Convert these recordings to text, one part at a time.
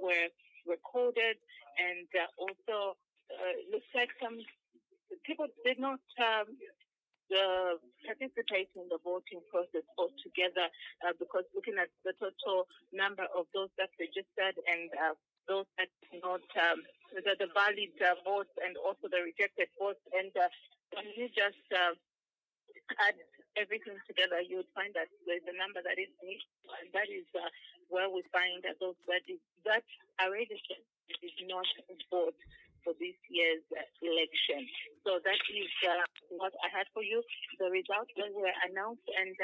were recorded, and also looks like some people did not participate in the voting process altogether, because looking at the total number of those that registered and those that did not, the valid votes and also the rejected votes, and when you just add everything together, you would find that there's a number that is missed, and that is where we find that those that are registered did not vote for this year's election. So that is what I had for you. The results that were announced, and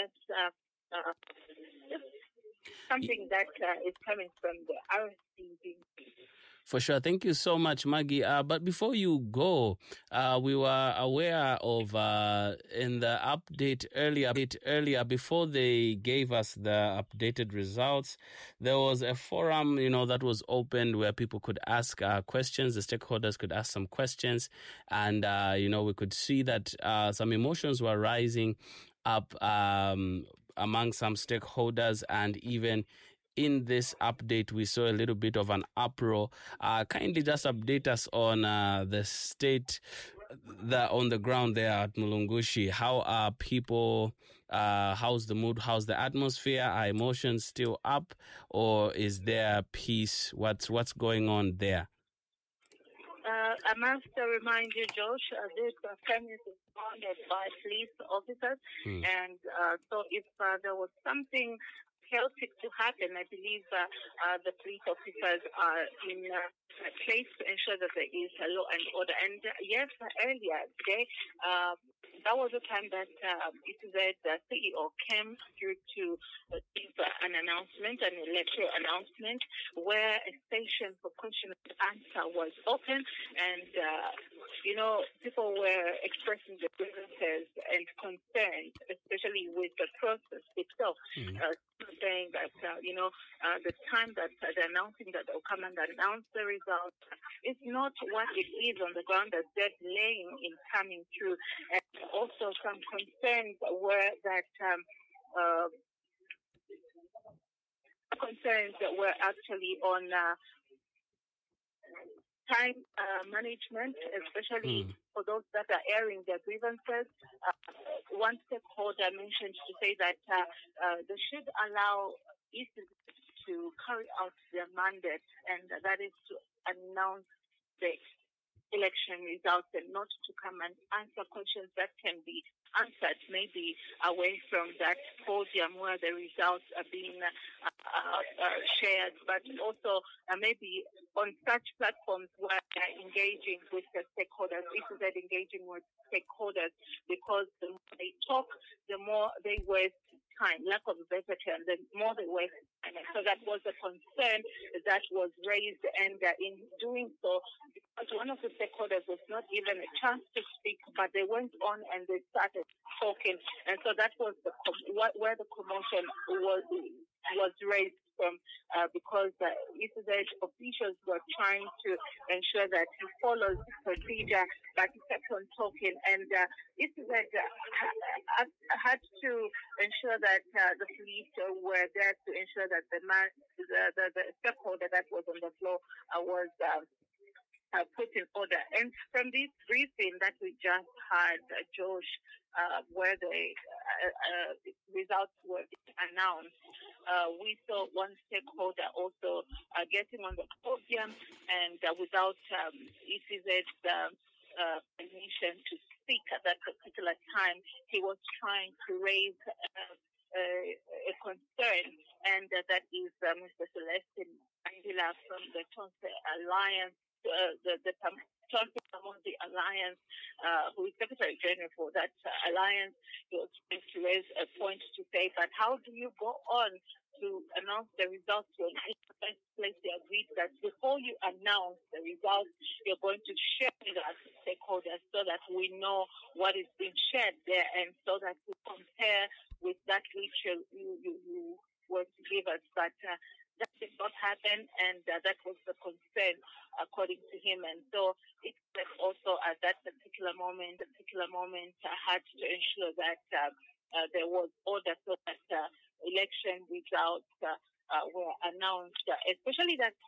just something that is coming from the RCB. For sure. Thank you so much, Maggie. But before you go, we were aware of in the update earlier, before they gave us the updated results, there was a forum, that was opened where people could ask questions. The stakeholders could ask some questions, and we could see that some emotions were rising up among some stakeholders, and even in this update, we saw a little bit of an uproar. Kindly just update us on the state on the ground there at Mulungushi. How are people? How's the mood? How's the atmosphere? Are emotions still up, or is there peace? What's going on there? I must remind you, Josh, this premise is surrounded by police officers, and so if there was something chaotic to happen, I believe the police officers are in place to ensure that there is law and order. And yes, earlier today, that was the time that the CEO came through to give an announcement, an electoral announcement, where a station for question and answer was open, and people were expressing their grievances and concerns, especially with the process itself. Saying that the time that they're announcing that they'll come and announce the results is not what it is on the ground, that they're delaying in coming through. And also some concerns were that actually on time management, especially for those that are airing their grievances. One stakeholder mentioned to say that they should allow ECZ to carry out their mandate, and that is to announce the election results and not to come and answer questions that can be answered maybe away from that podium where the results are being shared, but also maybe on such platforms where they're engaging with the stakeholders, if they're engaging with stakeholders, because the more they talk, the more they waste time, lack of a better term, the more they waste time. So that was a concern that was raised, and in doing so, because one of the stakeholders was not given a chance to speak, but they went on and they started talking, and so that was where the commotion was raised from, because ECZ officials were trying to ensure that he follows procedure, but he kept on talking, and ECZ had to ensure that the police were there to ensure that the stakeholder that was on the floor was put in order. And from this briefing that we just had, Josh, where the results were announced, we saw one stakeholder also getting on the podium, and without ECZ's permission to speak at that particular time, he was trying to raise a concern, and that is Mr. Celestine Angela from the Tonse Alliance, the Tonse Kamuzi Alliance, who is Secretary General for that alliance. He was trying to raise a point to say, but how do you go on to announce the results when in the first place they agreed that before you announce the results, you're going to share with us stakeholders so that we know what is being shared there, and so that we compare with that which you were to give us. But that did not happen, and that was the concern, according to him. And so it also at that particular moment had to ensure that there was order, so that election results were announced, especially that